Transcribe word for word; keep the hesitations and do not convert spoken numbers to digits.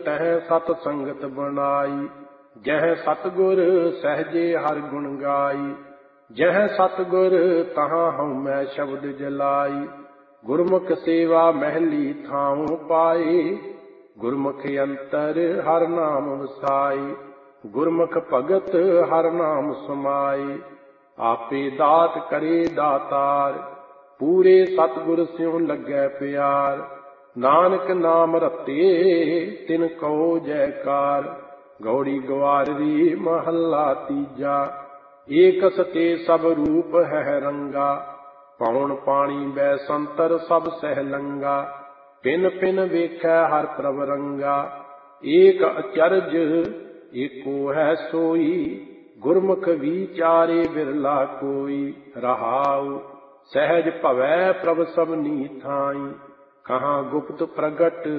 तह सत संगत बनाई। जह सतगुर सहजे हर गुण गाई। जह सतगुर तहाँ हऊँ मैं शब्द जलाई। गुरमुख सेवा महली थाऊं पाए। गुरमुख अंतर हर नाम वसाई। गुरमुख भगत हर नाम समाए। आपे दात करे दातार। पूरे सतगुर स्यों लगे प्यार। नानक नाम रते तिन कहो जयकार। गौड़ी ग्वारवी महला तीजा। एक सते सब रूप है रंगा। पौन पानी बै संतर सब सह लंगा। पिन पिन वेखै हर प्रभ रंगा। एक अचरज एको है सोई। गुरमुख विचारे बिरला कोई। रहाउ सहज भवै प्रभ सबनी थाई। कहाँ गुप्त प्रगट